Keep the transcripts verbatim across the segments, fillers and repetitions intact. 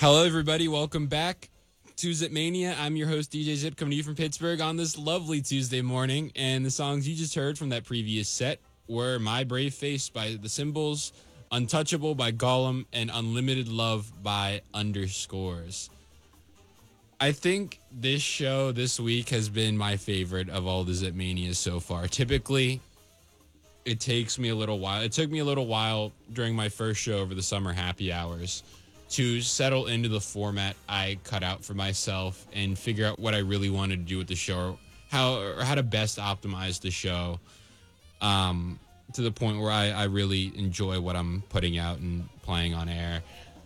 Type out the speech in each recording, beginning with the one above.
Hello, everybody. Welcome back to Zipmania. I'm your host, D J Zip, coming to you from Pittsburgh on this lovely Tuesday morning. And the songs you just heard from that previous set were My Brave Face by The Symbols, Untouchable by Gollum, and Unlimited Love by Underscores. I think this show this week has been my favorite of all the Zipmanias so far. Typically, it takes me a little while. It took me a little while during my first show over the summer happy hours to settle into the format I cut out for myself and figure out what I really wanted to do with the show, how or how to best optimize the show um, to the point where I, I really enjoy what I'm putting out and playing on air.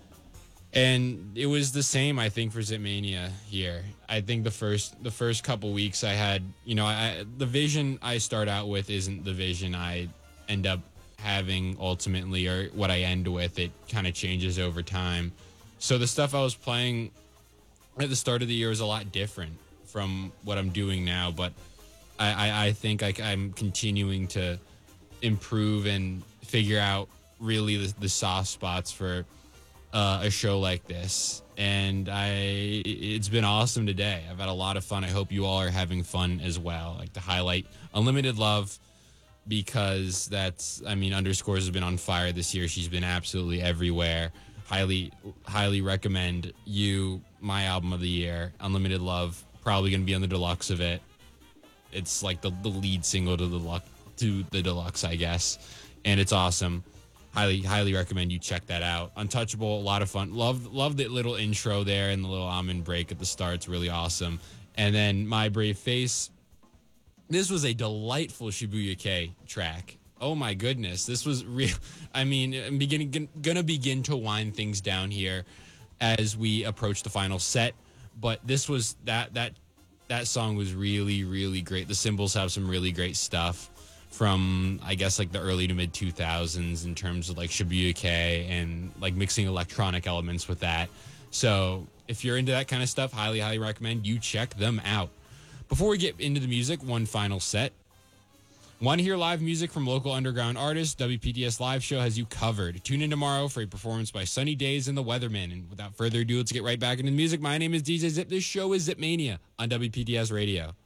And it was the same, I think, for Zipmania here. I think the first the first couple weeks I had, you know, I, the vision I start out with isn't the vision I end up having ultimately, or what I end with. It kind of changes over time. So the stuff I was playing at the start of the year was a lot different from what I'm doing now, but I, I, I think I, I'm continuing to improve and figure out really the, the soft spots for uh, a show like this. And I, it's been awesome today. I've had a lot of fun. I hope you all are having fun as well. Like to highlight Unlimited Love, because that's, I mean, Underscores has been on fire this year. She's been absolutely everywhere. Highly, highly recommend You, my album of the year. Unlimited Love, probably going to be on the deluxe of it. It's like the, the lead single to the deluxe, to the deluxe, I guess. And it's awesome. Highly, highly recommend you check that out. Untouchable, a lot of fun. Love, love the little intro there and the little almond break at the start. It's really awesome. And then My Brave Face. This was a delightful Shibuya K track. Oh my goodness, this was real. I mean, I'm beginning gonna begin to wind things down here as we approach the final set. But this was that that that song was really really great. The Symbols have some really great stuff from, I guess, like the early to mid two thousands in terms of like Shibuya K and like mixing electronic elements with that. So if you're into that kind of stuff, highly highly recommend you check them out. Before we get into the music, one final set. Want to hear live music from local underground artists? W P D S Live Show has you covered. Tune in tomorrow for a performance by Sunny Days and the Weathermen. And without further ado, let's get right back into the music. My name is D J Zip. This show is Zipmania on W P D S Radio.